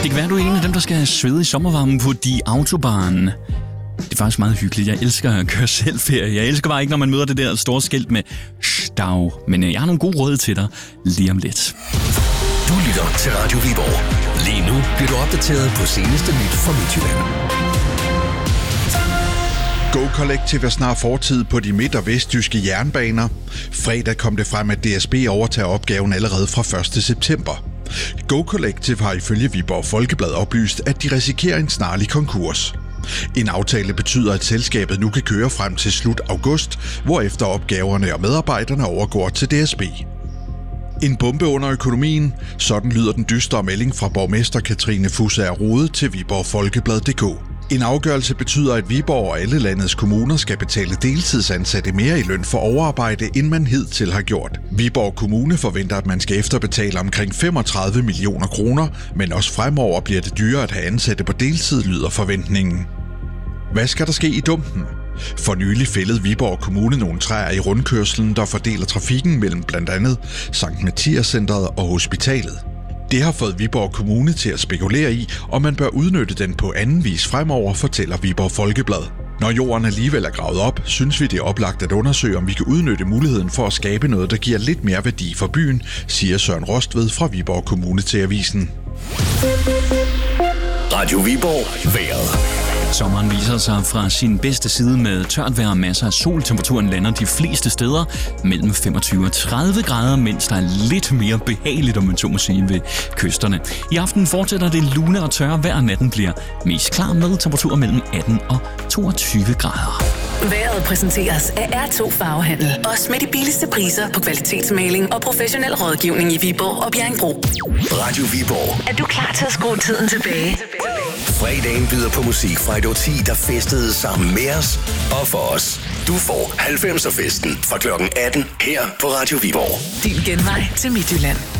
Det kan være, du er en af dem, der skal svede i sommervarmen på de autobahn. Det er faktisk meget hyggeligt. Jeg elsker at køre selvferie. Jeg elsker bare ikke, når man møder det der store skilt med Stau. Men jeg har nogle gode råd til dig lige om lidt. Du lytter til Radio Viborg. Lige nu bliver du opdateret på seneste nyt fra Midtjylland. Go Collective er snart fortid på de midt- og vestjyske jernbaner. Fredag kom det frem, at DSB overtager opgaven allerede fra 1. september. Go Collective har ifølge Viborg Folkeblad oplyst, at de risikerer en snarlig konkurs. En aftale betyder, at selskabet nu kan køre frem til slut august, hvorefter opgaverne og medarbejderne overgår til DSB. En bombe under økonomien. Sådan lyder den dystre melding fra borgmester Katrine Fussager Rode til Viborg Folkeblad.dk. En afgørelse betyder, at Viborg og alle landets kommuner skal betale deltidsansatte mere i løn for overarbejde, end man hidtil har gjort. Viborg Kommune forventer, at man skal efterbetale omkring 35 millioner kroner, men også fremover bliver det dyrere at have ansatte på deltid, lyder forventningen. Hvad skal der ske i dumpen? For nylig fældede Viborg Kommune nogle træer i rundkørslen, der fordeler trafikken mellem blandt andet Sankt Mathias Centret og hospitalet. Det har fået Viborg Kommune til at spekulere i, om man bør udnytte den på anden vis fremover, fortæller Viborg Folkeblad. Når jorden alligevel er gravet op, synes vi det er oplagt at undersøge, om vi kan udnytte muligheden for at skabe noget, der giver lidt mere værdi for byen, siger Søren Rostved fra Viborg Kommune til avisen. Radio Viborg. Vejret. Sommeren viser sig fra sin bedste side med tørt vejr og masser af sol. Temperaturen lander de fleste steder mellem 25 og 30 grader, mens der er lidt mere behageligt, om man så må sige, ved kysterne. I aften fortsætter det lune og tørre vejr, natten bliver mest klar med temperaturer mellem 18 og 22 grader. Vejret præsenteres af R2 Farvehandel. Også med de billigste priser på kvalitetsmaling og professionel rådgivning i Viborg og Bjerringbro. Radio Viborg. Er du klar til at skrue tiden tilbage? Fredagen byder på musik fra et årti, der festede sammen med os og for os. Du får 90'er festen fra klokken 18 her på Radio Viborg. Din genvej til Midtjylland.